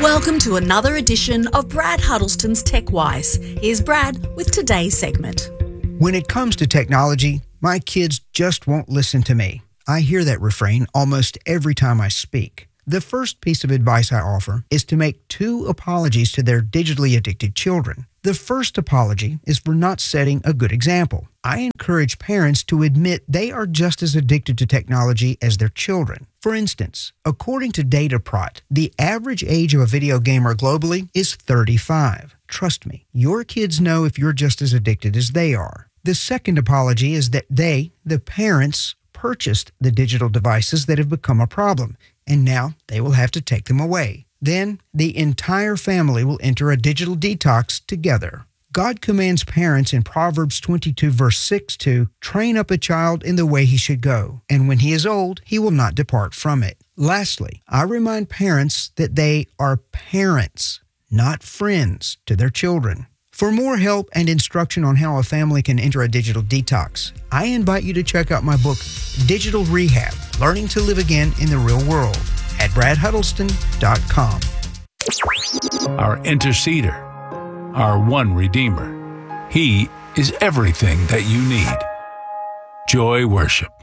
Welcome to another edition of Brad Huddleston's TechWise. Here's Brad with today's segment. When it comes to technology, my kids just won't listen to me. I hear that refrain almost every time I speak. The first piece of advice I offer is to make 2 apologies to their digitally addicted children. The first apology is for not setting a good example. I encourage parents to admit they are just as addicted to technology as their children. For instance, according to Dataprot, the average age of a video gamer globally is 35. Trust me, your kids know if you're just as addicted as they are. The second apology is that they, the parents, purchased the digital devices that have become a problem, and now they will have to take them away. Then the entire family will enter a digital detox together. God commands parents in Proverbs 22 verse 6 to train up a child in the way he should go, and when he is old, he will not depart from it. Lastly, I remind parents that they are parents, not friends to their children. For more help and instruction on how a family can enter a digital detox, I invite you to check out my book, Digital Rehab, Learning to Live Again in the Real World, at bradhuddleston.com. Our interceder, our one Redeemer. He is everything that you need. Joy Worship.